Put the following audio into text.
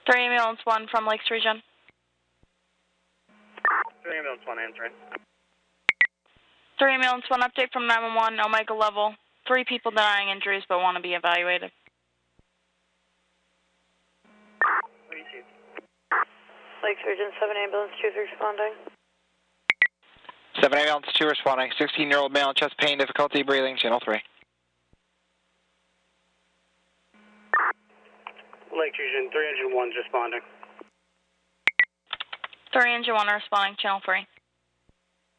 3 ambulance 1 from Lakes Region. 3 ambulance 1 answering. 3 ambulance 1 update from 911, Omega level. 3 people denying injuries but want to be evaluated. Lakes Region 7 ambulance 2 responding. 7 ambulance 2 responding. 16-year-old male, chest pain, difficulty breathing, channel 3. Lakes Region 3 engine 1's responding. 3 engine 1 responding, channel 3.